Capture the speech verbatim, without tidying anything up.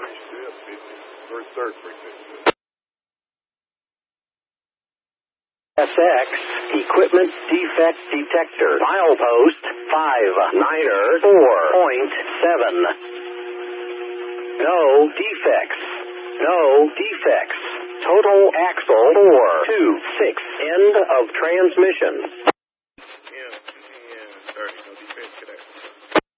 Third precinct. S X Equipment Defect Detector. Milepost five niner four point seven. No defects. No defects. Total axle four two six. End of transmission.